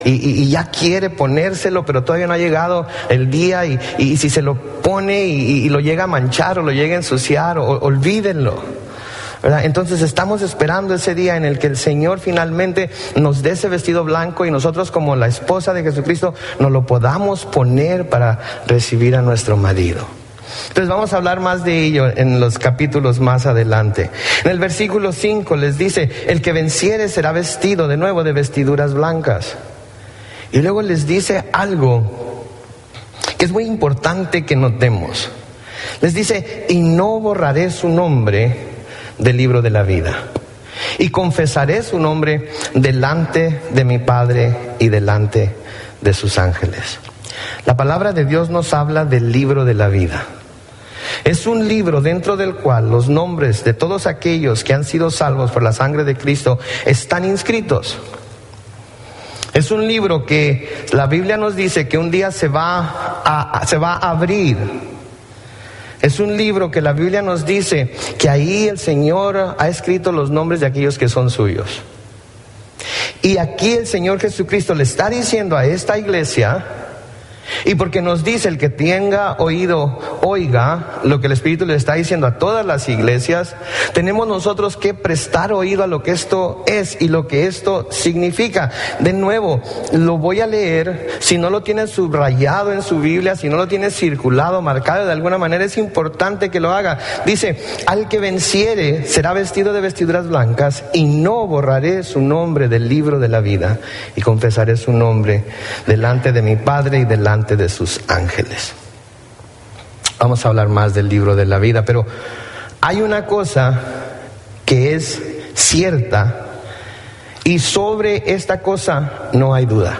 y ya quiere ponérselo, pero todavía no ha llegado el día, y si se lo pone y lo llega a manchar o lo llega a ensuciar, olvídenlo, ¿verdad? Entonces estamos esperando ese día en el que el Señor finalmente nos dé ese vestido blanco y nosotros, como la esposa de Jesucristo, nos lo podamos poner para recibir a nuestro marido. Entonces vamos a hablar más de ello en los capítulos más adelante. En el versículo 5 les dice: el que venciere será vestido de nuevo de vestiduras blancas. Y luego les dice algo que es muy importante que notemos. Les dice: y no borraré su nombre del libro de la vida, y confesaré su nombre delante de mi Padre y delante de sus ángeles. La palabra de Dios nos habla del libro de la vida. Es un libro dentro del cual los nombres de todos aquellos que han sido salvos por la sangre de Cristo están inscritos. Es un libro que la Biblia nos dice que un día se va a abrir. Es un libro que la Biblia nos dice que ahí el Señor ha escrito los nombres de aquellos que son suyos. Y aquí el Señor Jesucristo le está diciendo a esta iglesia, y porque nos dice: el que tenga oído, oiga lo que el Espíritu le está diciendo a todas las iglesias, tenemos nosotros que prestar oído a lo que esto es y lo que esto significa. De nuevo, lo voy a leer. Si no lo tienes subrayado en su Biblia, si no lo tienes circulado, marcado de alguna manera, es importante que lo haga. Dice: al que venciere será vestido de vestiduras blancas, y no borraré su nombre del libro de la vida, y confesaré su nombre delante de mi Padre y delante de sus ángeles. Vamos a hablar más del libro de la vida, pero hay una cosa que es cierta, y sobre esta cosa no hay duda.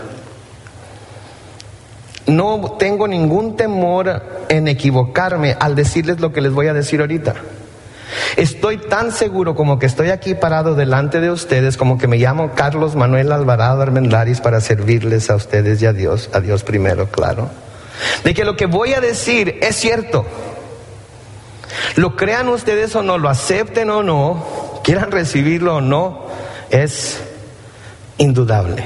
No tengo ningún temor en equivocarme al decirles lo que les voy a decir ahorita. Estoy tan seguro como que estoy aquí parado delante de ustedes, como que me llamo Carlos Manuel Alvarado Armendáriz para servirles a ustedes y a Dios primero, claro, de que lo que voy a decir es cierto. Lo crean ustedes o no, lo acepten o no, quieran recibirlo o no, es indudable.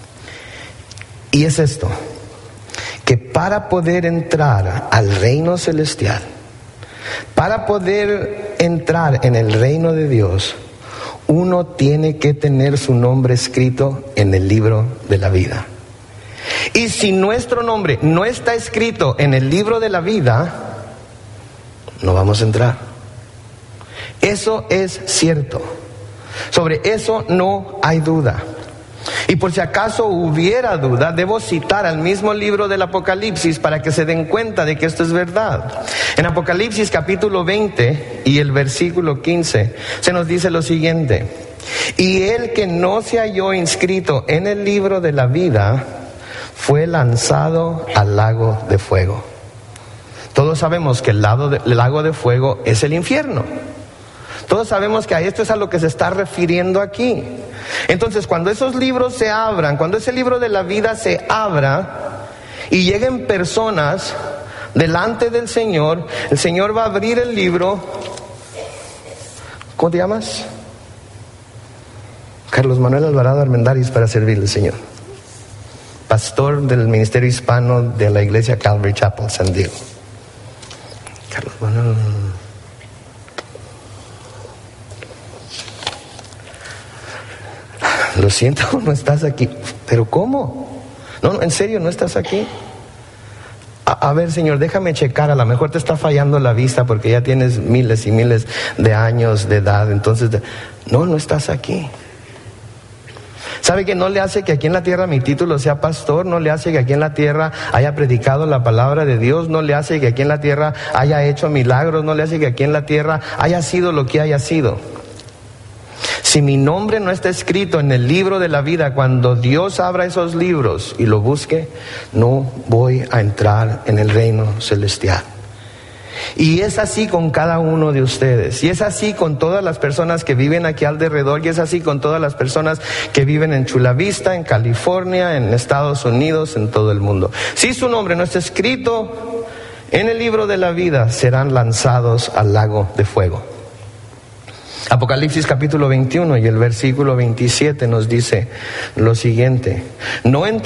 Y es esto: que para poder entrar al reino celestial, para poder entrar en el reino de Dios, uno tiene que tener su nombre escrito en el libro de la vida. Y si nuestro nombre no está escrito en el libro de la vida, no vamos a entrar. Eso es cierto. Sobre eso no hay duda. Y por si acaso hubiera duda, debo citar al mismo libro del Apocalipsis para que se den cuenta de que esto es verdad. En Apocalipsis capítulo 20 y el versículo 15 se nos dice lo siguiente: y el que no se halló inscrito en el libro de la vida fue lanzado al lago de fuego. Todos sabemos que el lago de fuego es el infierno. Todos sabemos que a esto es a lo que se está refiriendo aquí. Entonces, cuando esos libros se abran, cuando ese libro de la vida se abra y lleguen personas delante del Señor, el Señor va a abrir el libro. ¿Cómo te llamas? Carlos Manuel Alvarado Armendáriz, para servirle al Señor. Pastor del Ministerio Hispano de la Iglesia Calvary Chapel, San Diego. Carlos Manuel. Lo siento, no estás aquí. ¿Pero cómo? No, en serio, no estás aquí. A ver, Señor, déjame checar. A lo mejor te está fallando la vista porque ya tienes miles y miles de años de edad. Entonces, no estás aquí. ¿Sabe que no le hace que aquí en la tierra mi título sea pastor? No le hace que aquí en la tierra haya predicado la palabra de Dios. No le hace que aquí en la tierra haya hecho milagros. No le hace que aquí en la tierra haya sido lo que haya sido. Si mi nombre no está escrito en el libro de la vida, cuando Dios abra esos libros y lo busque, no voy a entrar en el reino celestial. Y es así con cada uno de ustedes, y es así con todas las personas que viven aquí alrededor, y es así con todas las personas que viven en Chula Vista, en California, en Estados Unidos, en todo el mundo. Si su nombre no está escrito en el libro de la vida, serán lanzados al lago de fuego. Apocalipsis capítulo 21 y el versículo 27 nos dice lo siguiente: no